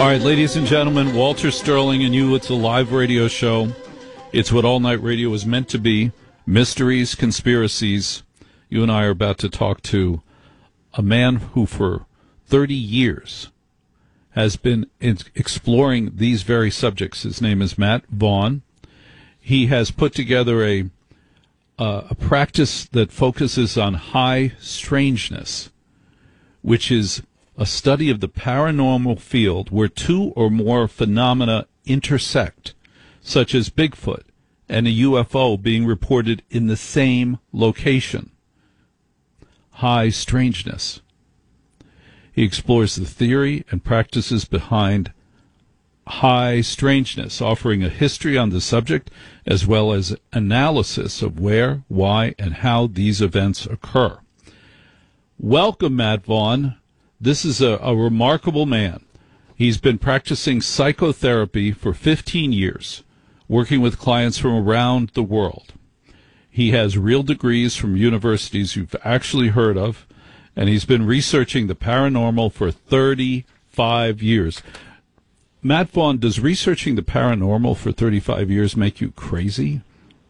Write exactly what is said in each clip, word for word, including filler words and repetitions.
All right, ladies and gentlemen, Walter Sterling and you, it's a live radio show. It's what All Night Radio is meant to be. Mysteries, conspiracies. You and I are about to talk to a man who for thirty years has been exploring these very subjects. His name is Matt Vaughn. He has put together a uh, a practice that focuses on high strangeness, which is a study of the paranormal field where two or more phenomena intersect, such as Bigfoot and a U F O being reported in the same location. High strangeness. He explores the theory and practices behind high strangeness, offering a history on the subject as well as analysis of where, why, and how these events occur. Welcome, Matt Vaughn. This is a, a remarkable man. He's been practicing psychotherapy for fifteen years, working with clients from around the world. He has real degrees from universities you've actually heard of, and he's been researching the paranormal for thirty-five years. Matt Vaughn, does researching the paranormal for thirty-five years make you crazy?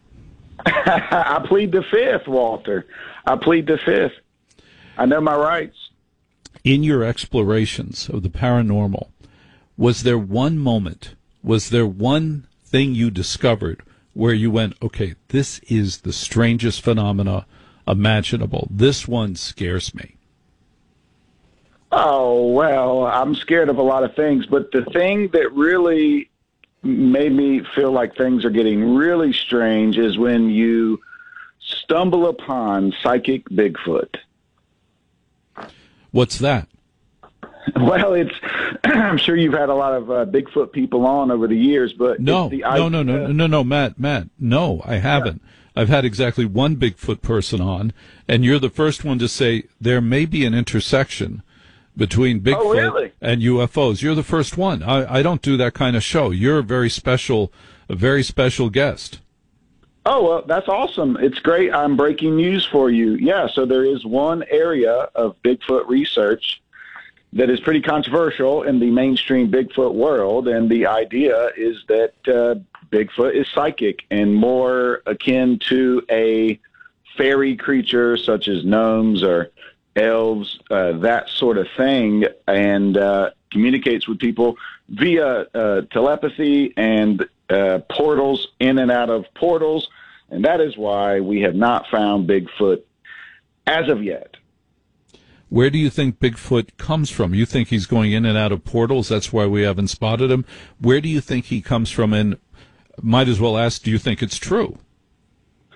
I plead the fifth, Walter. I plead the fifth. I know my rights. In your explorations of the paranormal, was there one moment, was there one thing you discovered where you went, okay, this is the strangest phenomena imaginable. This one scares me. Oh, well, I'm scared of a lot of things, but the thing that really made me feel like things are getting really strange is when you stumble upon psychic Bigfoot. What's that? Well, it's. I'm sure you've had a lot of uh, Bigfoot people on over the years, but no, it's the no, no, no, no, no, no, Matt, Matt, no, I haven't. Yeah. I've had exactly one Bigfoot person on, and you're the first one to say there may be an intersection between Bigfoot oh, really? and U F Os. You're the first one. I, I don't do that kind of show. You're a very special, a very special guest. Oh, well, that's awesome. It's great. I'm breaking news for you. Yeah, so there is one area of Bigfoot research that is pretty controversial in the mainstream Bigfoot world, and the idea is that uh, Bigfoot is psychic and more akin to a fairy creature such as gnomes or elves, uh, that sort of thing, and uh, communicates with people via uh, telepathy and uh, portals, in and out of portals, and that is why we have not found Bigfoot as of yet. Where do you think Bigfoot comes from? You think he's going in and out of portals? That's why we haven't spotted him. Where do you think he comes from? And might as well ask, do you think it's true?